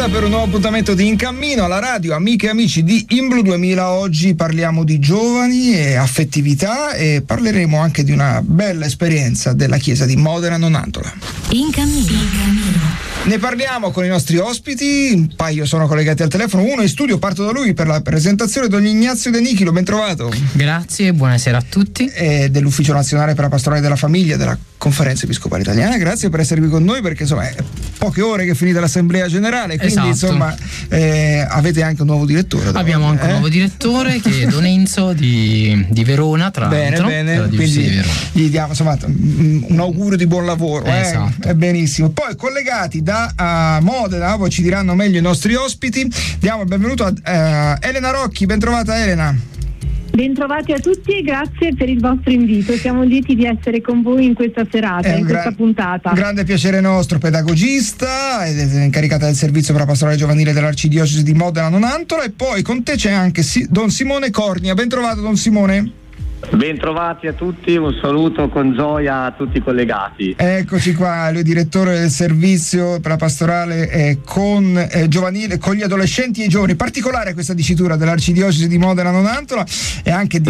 Buongiorno per un nuovo appuntamento di In Cammino alla radio, amiche e amici di In Blu 2000. Oggi parliamo di giovani e affettività e parleremo anche di una bella esperienza della chiesa di Modena Nonantola. In Cammino. Ne parliamo con i nostri ospiti, un paio sono collegati al telefono, uno in studio, parto da lui per la presentazione, Don Ignazio De Nichilo, ben trovato. Grazie, buonasera a tutti. Dell'Ufficio Nazionale per la Pastorale della Famiglia della Conferenza Episcopale Italiana, grazie per essere qui con noi, perché insomma è poche ore che è finita l'Assemblea Generale, quindi esatto. Insomma avete anche un nuovo direttore. Abbiamo anche un nuovo direttore che è Don Enzo di Verona, tra l'altro. Bene, quindi gli diamo insomma un augurio di buon lavoro. Esatto. È benissimo. Poi collegati da Modena, poi ci diranno meglio i nostri ospiti, diamo il benvenuto a Elena Rocchi, ben trovata Elena. Bentrovati a tutti e grazie per il vostro invito. Siamo lieti di essere con voi in questa serata, in questa puntata. Un grande piacere nostro, pedagogista, incaricata del servizio per la pastorale giovanile dell'Arcidiocesi di Modena Nonantola, e poi con te c'è anche Don Simone Cornia. Ben trovato Don Simone. Bentrovati a tutti, un saluto con gioia a tutti i collegati. Eccoci qua, lui è direttore del servizio per la pastorale giovanile con gli adolescenti e i giovani, particolare questa dicitura dell'Arcidiocesi di Modena Nonantola, e anche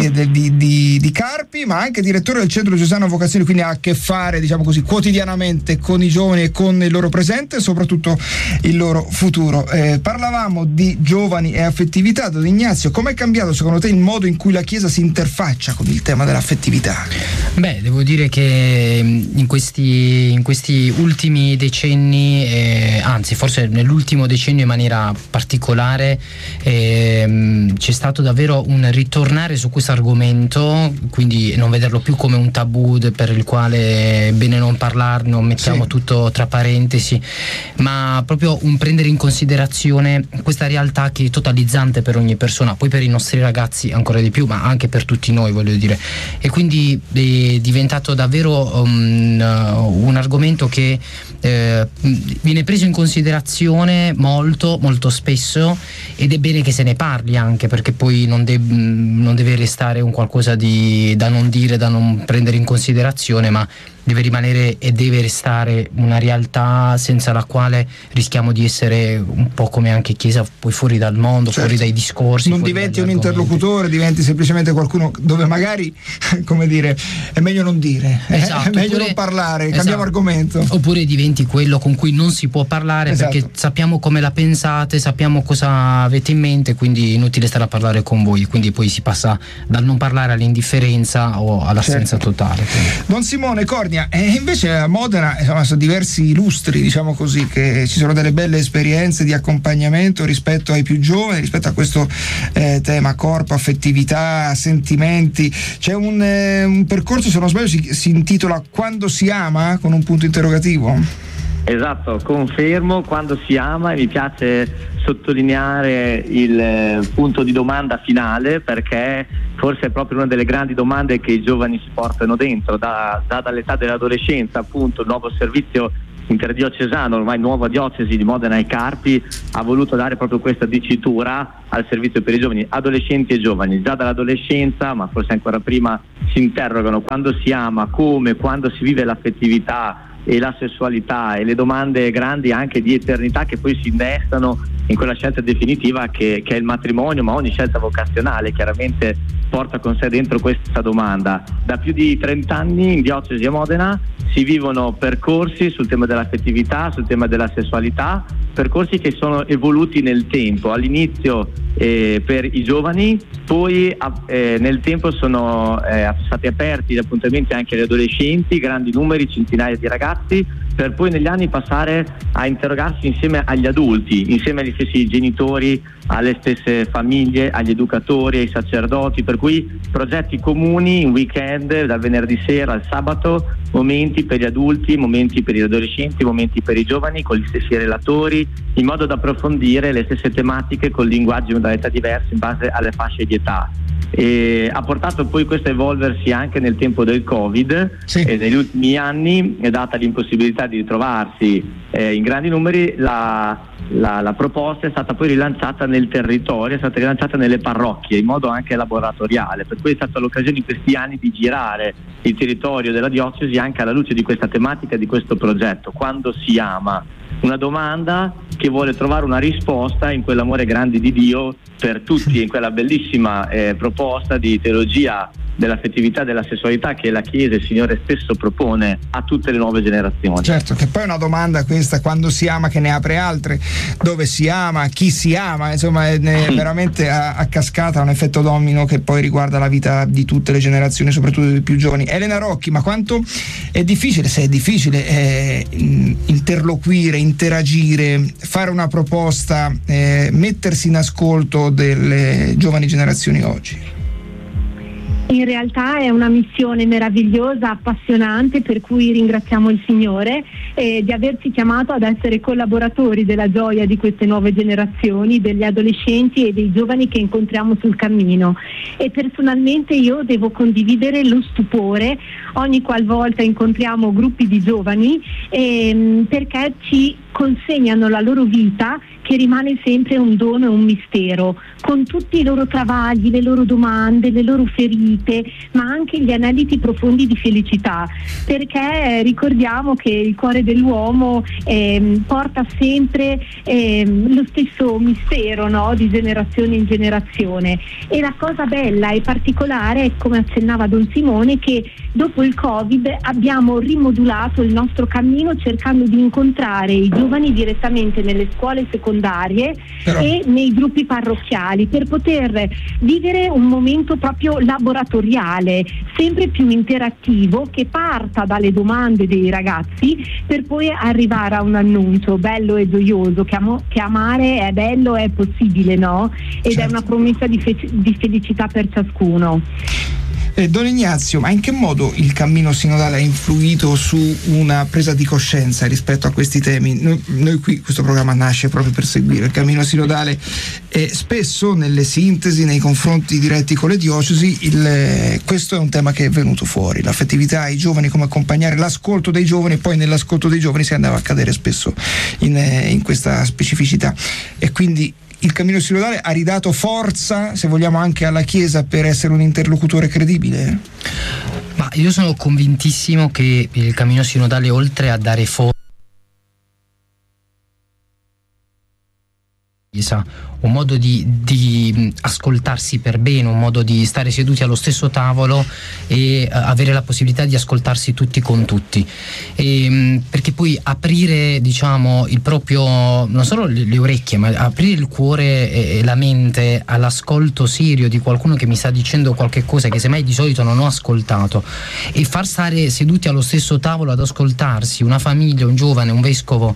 di Carpi, ma anche direttore del Centro Diocesano Vocazioni, quindi ha a che fare, diciamo così, quotidianamente con i giovani e con il loro presente e soprattutto il loro futuro. Parlavamo di giovani e affettività. Don Ignazio, com'è cambiato secondo te il modo in cui la Chiesa si interfaccia con il tema dell'affettività? Beh, devo dire che in questi ultimi decenni, anzi forse nell'ultimo decennio in maniera particolare, c'è stato davvero un ritornare su questo argomento, quindi non vederlo più come un tabù per il quale è bene non parlarne, non mettiamo tutto tra parentesi, ma proprio un prendere in considerazione questa realtà che è totalizzante per ogni persona, poi per i nostri ragazzi ancora di più, ma anche per tutti noi, voglio dire. E quindi è diventato davvero un argomento che viene preso in considerazione molto molto spesso, ed è bene che se ne parli, anche perché poi non deve restare un qualcosa da non dire, da non prendere in considerazione, ma deve rimanere e deve restare una realtà senza la quale rischiamo di essere un po' come anche Chiesa poi fuori dal mondo, fuori dai discorsi. Non diventi un interlocutore, diventi semplicemente qualcuno dove magari, come dire, è meglio non dire, esatto, è meglio non parlare, cambiamo argomento. Oppure diventi quello con cui non si può parlare, perché sappiamo come la pensate, sappiamo cosa avete in mente, quindi è inutile stare a parlare con voi, quindi poi si passa dal non parlare all'indifferenza o all'assenza totale. Don Simone Cornia, e invece a Modena insomma, sono diversi lustri, diciamo così, che ci sono delle belle esperienze di accompagnamento rispetto ai più giovani, rispetto a questo tema corpo, affettività, sentimenti. C'è un percorso, se non sbaglio, si intitola Quando si ama, con un punto interrogativo. Esatto, confermo, quando si ama, e mi piace sottolineare il punto di domanda finale, perché forse è proprio una delle grandi domande che i giovani si portano dentro dall'età dell'adolescenza. Appunto il nuovo servizio interdiocesano, ormai nuova diocesi di Modena e Carpi, ha voluto dare proprio questa dicitura al servizio per i giovani, adolescenti e giovani. Già dall'adolescenza, ma forse ancora prima, si interrogano quando si ama, come, quando si vive l'affettività e la sessualità, e le domande grandi anche di eternità che poi si innestano in quella scelta definitiva che è il matrimonio, ma ogni scelta vocazionale chiaramente porta con sé dentro questa domanda. Da più di 30 anni in diocesi a Modena si vivono percorsi sul tema dell'affettività, sul tema della sessualità, percorsi che sono evoluti nel tempo, all'inizio per i giovani, poi nel tempo sono stati aperti gli appuntamenti anche agli adolescenti, grandi numeri, centinaia di ragazzi, per poi negli anni passare a interrogarsi insieme agli adulti, insieme agli stessi genitori, alle stesse famiglie, agli educatori, ai sacerdoti, per cui progetti comuni in weekend, dal venerdì sera al sabato, momenti per gli adulti, momenti per gli adolescenti, momenti per i giovani, con gli stessi relatori, in modo da approfondire le stesse tematiche con linguaggi e modalità diverse in base alle fasce di età. E ha portato poi questo a evolversi anche nel tempo del Covid, e negli ultimi anni è data l'impossibilità di ritrovarsi in grandi numeri, la proposta è stata poi rilanciata nel territorio, è stata rilanciata nelle parrocchie in modo anche laboratoriale, per cui è stata l'occasione in questi anni di girare il territorio della diocesi anche alla luce di questa tematica, di questo progetto, quando si ama. Una domanda che vuole trovare una risposta in quell'amore grande di Dio per tutti, in quella bellissima proposta di teologia dell'affettività e della sessualità che la Chiesa e il Signore stesso propone a tutte le nuove generazioni. Certo, che poi è una domanda questa, quando si ama, che ne apre altre, dove si ama, chi si ama, insomma è veramente a cascata, un effetto domino che poi riguarda la vita di tutte le generazioni, soprattutto dei più giovani. Elena Rocchi, ma quanto è difficile, se è difficile, interloquire, interagire, fare una proposta, mettersi in ascolto delle giovani generazioni oggi? In realtà è una missione meravigliosa, appassionante, per cui ringraziamo il Signore di averci chiamato ad essere collaboratori della gioia di queste nuove generazioni, degli adolescenti e dei giovani che incontriamo sul cammino. E personalmente io devo condividere lo stupore ogni qualvolta incontriamo gruppi di giovani, perché ci consegnano la loro vita, che rimane sempre un dono e un mistero, con tutti i loro travagli, le loro domande, le loro ferite, ma anche gli aneliti profondi di felicità, perché ricordiamo che il cuore dell'uomo porta sempre lo stesso mistero, no? Di generazione in generazione. E la cosa bella e particolare è, come accennava Don Simone, che dopo il Covid abbiamo rimodulato il nostro cammino cercando di incontrare i giovani direttamente nelle scuole secondarie e nei gruppi parrocchiali, per poter vivere un momento proprio laboratoriale, sempre più interattivo, che parta dalle domande dei ragazzi per poi arrivare a un annuncio bello e gioioso, che amare è bello, è possibile, no? Ed certo. È una promessa di felicità per ciascuno. Don Ignazio, ma in che modo il cammino sinodale ha influito su una presa di coscienza rispetto a questi temi? Noi qui, questo programma nasce proprio per seguire il cammino sinodale, e spesso nelle sintesi, nei confronti diretti con le diocesi, questo è un tema che è venuto fuori, l'affettività ai giovani, come accompagnare l'ascolto dei giovani, e poi nell'ascolto dei giovani si andava a cadere spesso in questa specificità, e quindi il cammino sinodale ha ridato forza, se vogliamo, anche alla Chiesa per essere un interlocutore credibile? Ma io sono convintissimo che il cammino sinodale, oltre a dare forza, un modo di ascoltarsi per bene, un modo di stare seduti allo stesso tavolo e avere la possibilità di ascoltarsi tutti con tutti, perché poi aprire, diciamo, il proprio, non solo le orecchie, ma aprire il cuore e la mente all'ascolto serio di qualcuno che mi sta dicendo qualche cosa che semmai di solito non ho ascoltato, e far stare seduti allo stesso tavolo ad ascoltarsi una famiglia, un giovane, un vescovo,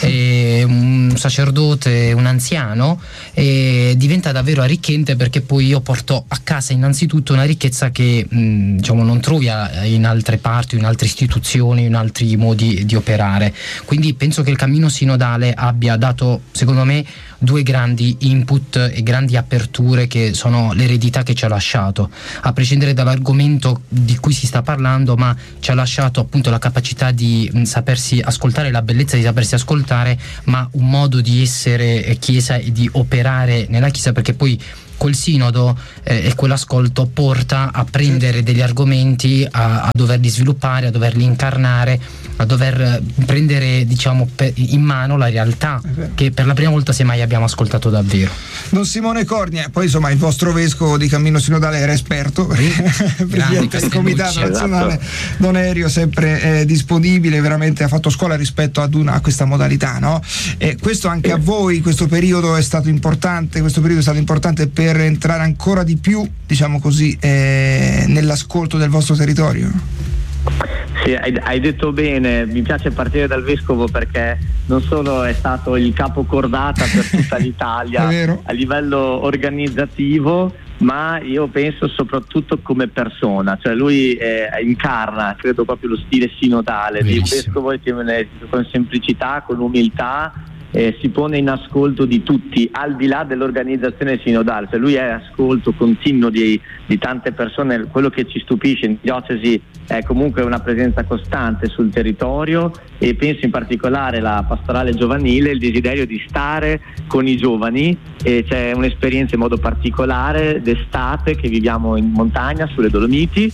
un sacerdote, un anziano, diventa davvero arricchente, perché poi io porto a casa innanzitutto una ricchezza che diciamo non trovi in altre parti, in altre istituzioni, in altri modi di operare. Quindi penso che il cammino sinodale abbia dato, secondo me, due grandi input e grandi aperture, che sono l'eredità che ci ha lasciato, a prescindere dall'argomento di cui si sta parlando, ma ci ha lasciato appunto la capacità di sapersi ascoltare, la bellezza di sapersi ascoltare, ma un modo di essere Chiesa e di operare nella Chiesa, perché poi quel sinodo e quell'ascolto porta a prendere degli argomenti, a doverli sviluppare, a doverli incarnare, a dover prendere, diciamo, in mano la realtà che per la prima volta semmai abbiamo ascoltato davvero. Don Simone Cornia, poi insomma il vostro vescovo di cammino sinodale era esperto, presidente del comitato nazionale, Don Erio, sempre disponibile, veramente ha fatto scuola rispetto a questa modalità, no? E questo anche a voi, questo periodo è stato importante per entrare ancora di più, diciamo così, nell'ascolto del vostro territorio? Sì, hai detto bene, mi piace partire dal vescovo, perché non solo è stato il capo cordata per tutta l'Italia a livello organizzativo, ma io penso soprattutto come persona, cioè lui incarna, credo, proprio lo stile sinodale di un vescovo, con semplicità, con umiltà, si pone in ascolto di tutti, al di là dell'organizzazione sinodale, cioè lui è ascolto continuo di tante persone. Quello che ci stupisce in diocesi è comunque una presenza costante sul territorio, e penso in particolare alla pastorale giovanile, il desiderio di stare con i giovani, e c'è un'esperienza in modo particolare d'estate che viviamo in montagna sulle Dolomiti,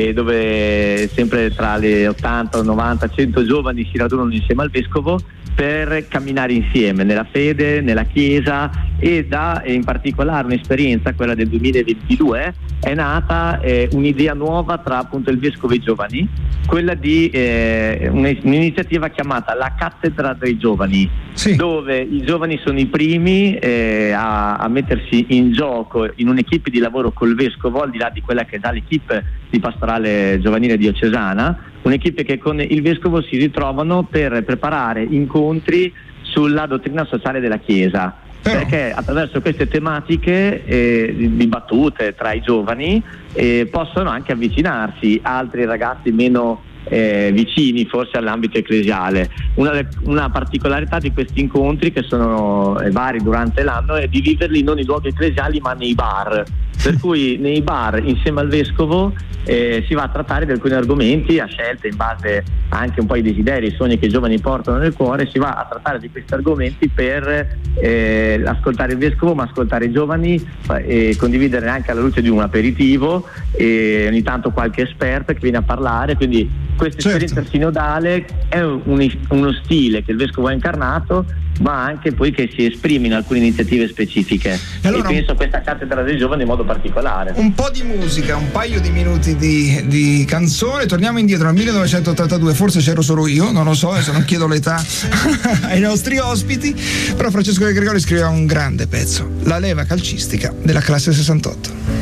dove sempre tra le 80, 90, 100 giovani si radunano insieme al vescovo per camminare insieme nella fede, nella chiesa, e da in particolare un'esperienza, quella del 2022, è nata un'idea nuova tra appunto il vescovo e i giovani, quella di un'iniziativa chiamata la Cattedra dei Giovani, sì, dove i giovani sono i primi a mettersi in gioco in un'equipe di lavoro col vescovo, al di là di quella che è già l'equipe di pastorale giovanile diocesana, un'equipe che con il vescovo si ritrovano per preparare incontri sulla dottrina sociale della Chiesa. Perché attraverso queste tematiche dibattute tra i giovani possono anche avvicinarsi altri ragazzi meno vicini forse all'ambito ecclesiale. Una particolarità di questi incontri, che sono vari durante l'anno, è di viverli non in luoghi ecclesiali ma nei bar, per cui nei bar insieme al vescovo si va a trattare di alcuni argomenti a scelta in base anche un po' ai desideri, ai sogni che i giovani portano nel cuore. Si va a trattare di questi argomenti per ascoltare il vescovo, ma ascoltare i giovani, e condividere anche alla luce di un aperitivo, e ogni tanto qualche esperto che viene a parlare. Quindi questa esperienza sinodale è uno stile che il vescovo ha incarnato, ma anche poi che si esprime in alcune iniziative specifiche, allora, e penso a questa cattedra dei giovani in modo particolare. Un po' di musica, un paio di minuti di canzone, torniamo indietro al 1982, forse c'ero solo io, non lo so, adesso non chiedo l'età ai nostri ospiti, però Francesco De Gregori scriveva un grande pezzo, La leva calcistica della classe 68.